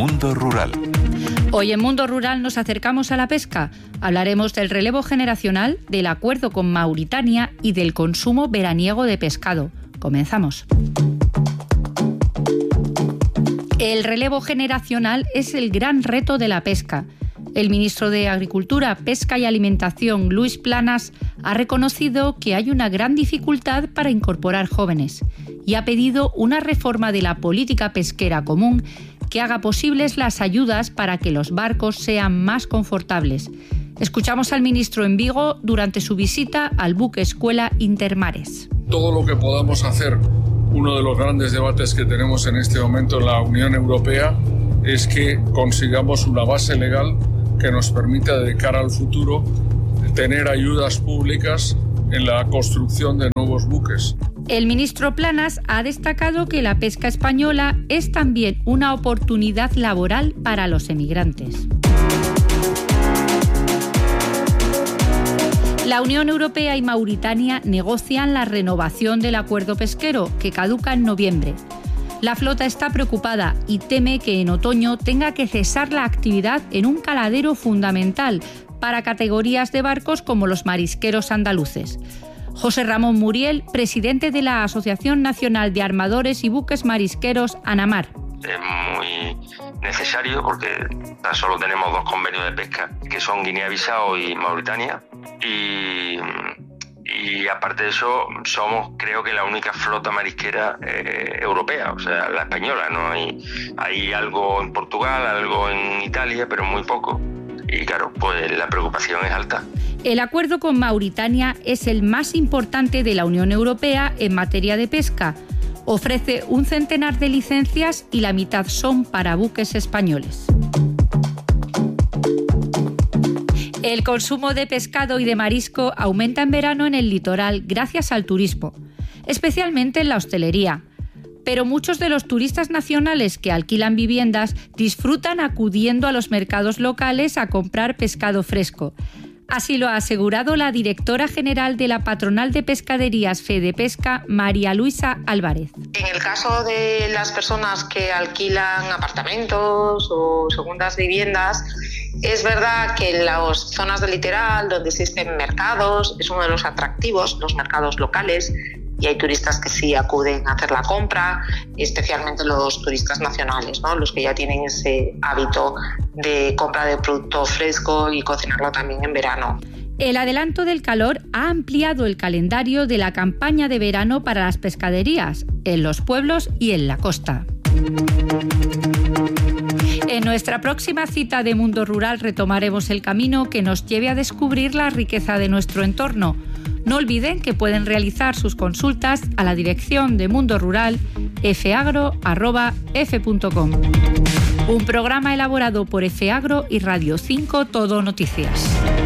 Mundo Rural. Hoy en Mundo Rural nos acercamos a la pesca. Hablaremos del relevo generacional, del acuerdo con Mauritania y del consumo veraniego de pescado. Comenzamos. El relevo generacional es el gran reto de la pesca. El ministro de Agricultura, Pesca y Alimentación, Luis Planas, ha reconocido que hay una gran dificultad para incorporar jóvenes y ha pedido una reforma de la política pesquera común que haga posibles las ayudas para que los barcos sean más confortables. Escuchamos al ministro en Vigo durante su visita al buque escuela Intermares. Todo lo que podamos hacer, uno de los grandes debates que tenemos en este momento en la Unión Europea, es que consigamos una base legal que nos permita, de cara al futuro, tener ayudas públicas en la construcción de nuevos buques. El ministro Planas ha destacado que la pesca española es también una oportunidad laboral para los emigrantes. La Unión Europea y Mauritania negocian la renovación del acuerdo pesquero, que caduca en noviembre. La flota está preocupada y teme que en otoño tenga que cesar la actividad en un caladero fundamental para categorías de barcos como los marisqueros andaluces. José Ramón Muriel, presidente de la Asociación Nacional de Armadores y Buques Marisqueros, ANAMAR. Es muy necesario porque tan solo tenemos 2 convenios de pesca, que son Guinea-Bissau y Mauritania, y aparte de eso somos, creo que, la única flota marisquera europea, o sea, la española. No hay algo en Portugal, algo en Italia, pero muy poco, y claro, pues la preocupación es alta. El acuerdo con Mauritania es el más importante de la Unión Europea en materia de pesca. Ofrece 100 de licencias y la mitad son para buques españoles. El consumo de pescado y de marisco aumenta en verano en el litoral gracias al turismo, especialmente en la hostelería. Pero muchos de los turistas nacionales que alquilan viviendas disfrutan acudiendo a los mercados locales a comprar pescado fresco. Así lo ha asegurado la directora general de la Patronal de Pescaderías Fedepesca, María Luisa Álvarez. En el caso de las personas que alquilan apartamentos o segundas viviendas, es verdad que en las zonas del litoral donde existen mercados es uno de los atractivos, los mercados locales, y hay turistas que sí acuden a hacer la compra, especialmente los turistas nacionales, ¿no? Los que ya tienen ese hábito de compra de producto fresco y cocinarlo también en verano. El adelanto del calor ha ampliado el calendario de la campaña de verano para las pescaderías, en los pueblos y en la costa. En nuestra próxima cita de Mundo Rural retomaremos el camino que nos lleve a descubrir la riqueza de nuestro entorno. No olviden que pueden realizar sus consultas a la dirección de Mundo Rural fagro@f.com. Un programa elaborado por FAGRO y Radio 5 Todo Noticias.